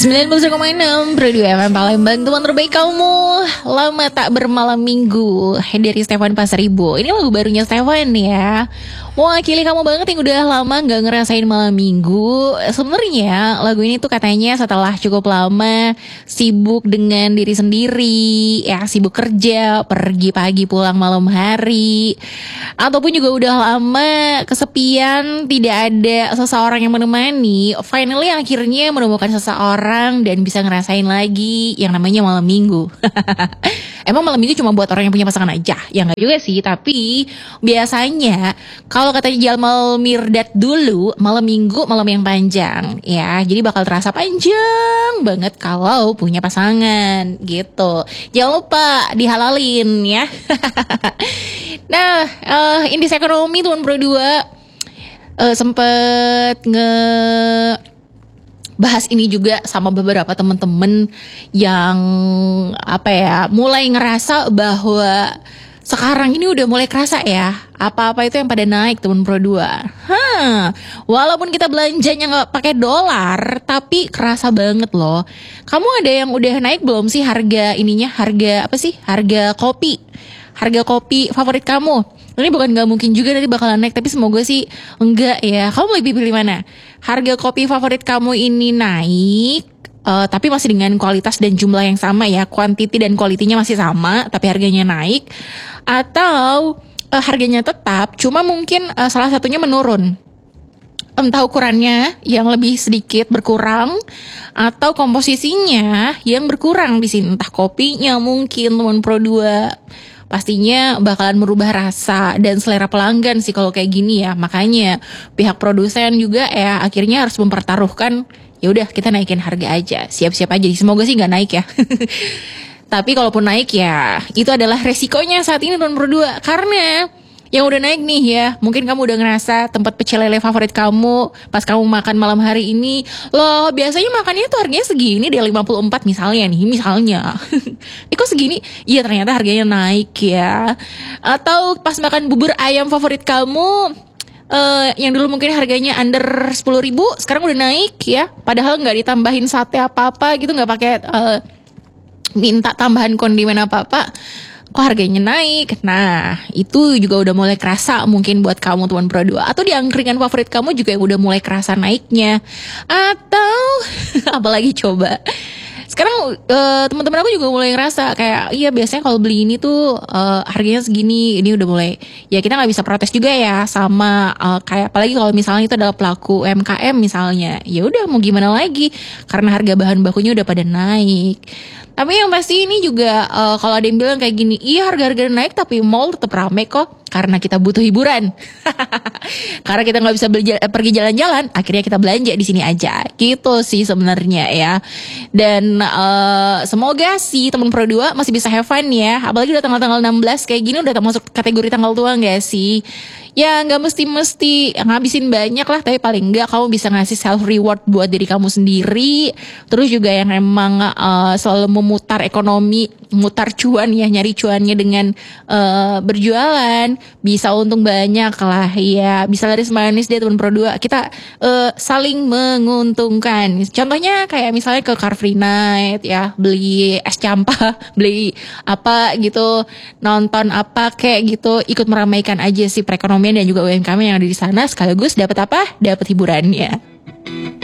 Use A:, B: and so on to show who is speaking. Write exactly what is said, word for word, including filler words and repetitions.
A: sembilan puluh satu koma enam Pro dua F M Palembang, teman terbaik kamu. Lama tak bermalam minggu dari Stefan Pasaribu. Ini lagu barunya Stefan ya, mewakili kamu banget yang udah lama gak ngerasain malam minggu. Sebenarnya lagu ini tuh katanya setelah cukup lama sibuk dengan diri sendiri, ya sibuk kerja, pergi pagi pulang malam hari, ataupun juga udah lama kesepian, tidak ada seseorang yang menemani. Finally akhirnya menemukan seseorang dan bisa ngerasain lagi yang namanya malam minggu. Emang malam minggu cuma buat orang yang punya pasangan aja? Ya nggak juga sih, tapi biasanya kalau katanya Jamal Mirdad dulu, malam minggu malam yang panjang ya, jadi bakal terasa panjang banget kalau punya pasangan gitu. Jangan lupa dihalalin ya. Nah, uh, Indis Ekonomi Tuan Pro dua uh, sempet nge bahas ini juga sama beberapa temen-temen yang apa ya, mulai ngerasa bahwa sekarang ini udah mulai kerasa ya, apa-apa itu yang pada naik temen Pro dua. Hah, walaupun kita belanjanya nggak pakai dolar, tapi kerasa banget loh. Kamu ada yang udah naik belum sih harga ininya, harga apa sih, harga kopi, harga kopi favorit kamu? Ini bukan gak mungkin juga nanti bakalan naik, tapi semoga sih enggak ya. Kamu lebih pilih mana? Harga kopi favorit kamu ini naik, uh, tapi masih dengan kualitas dan jumlah yang sama ya, quantity dan quality-nya masih sama, tapi harganya naik. Atau uh, harganya tetap, cuma mungkin uh, salah satunya menurun. Entah ukurannya yang lebih sedikit berkurang, atau komposisinya yang berkurang di sini. Entah kopinya mungkin teman Pro dua. Pastinya bakalan merubah rasa dan selera pelanggan sih kalau kayak gini ya. Makanya pihak produsen juga ya akhirnya harus mempertaruhkan, ya udah kita naikin harga aja, siap-siap aja. Semoga sih nggak naik ya. Tapi kalaupun naik ya itu adalah resikonya saat ini Tuan Pro dua. Karena yang udah naik nih ya, mungkin kamu udah ngerasa tempat pecel lele favorit kamu pas kamu makan malam hari ini, loh biasanya makannya tuh harganya segini deh, lima puluh empat misalnya nih, misalnya. Eh kok segini? Iya ternyata harganya naik ya. Atau pas makan bubur ayam favorit kamu, Uh, yang dulu mungkin harganya under sepuluh ribu, sekarang udah naik ya. Padahal gak ditambahin sate apa-apa gitu, gak pakai uh, minta tambahan kondimen apa-apa, kok harganya naik. Nah itu juga udah mulai kerasa mungkin buat kamu Tuan Pro dua. Atau di angkringan favorit kamu juga yang udah mulai kerasa naiknya. Atau apalagi coba, sekarang uh, teman-teman aku juga mulai ngerasa kayak, iya biasanya kalau beli ini tuh uh, harganya segini. Ini udah mulai, ya kita nggak bisa protes juga ya sama uh, kayak apalagi kalau misalnya itu adalah pelaku U M K M misalnya. Ya udah mau gimana lagi, karena harga bahan bakunya udah pada naik. Tapi yang pasti ini juga uh, kalau ada yang bilang kayak gini, iya harga-harga naik tapi mall tetap rame kok, karena kita butuh hiburan. Karena kita nggak bisa belja, pergi jalan-jalan, akhirnya kita belanja di sini aja. Gitu sih sebenarnya ya. Dan uh, semoga sih teman Pro dua masih bisa have fun ya. Apalagi udah tanggal-tanggal enam belas kayak gini, udah termasuk kategori tanggal tua nggak sih? Ya nggak mesti-mesti ngabisin banyak lah, tapi paling nggak kamu bisa ngasih self reward buat diri kamu sendiri. Terus juga yang emang uh, selalu memutar ekonomi, mutar cuan ya, nyari cuannya dengan uh, berjualan, bisa untung banyak lah ya, bisa laris manis deh teman Pro dua. Kita uh, saling menguntungkan. Contohnya kayak misalnya ke Car Free Night ya, beli es campa, beli apa gitu, nonton apa kayak gitu, ikut meramaikan aja sih perekonomian dan juga U M K M yang ada di sana, sekaligus dapat apa? Dapat hiburannya.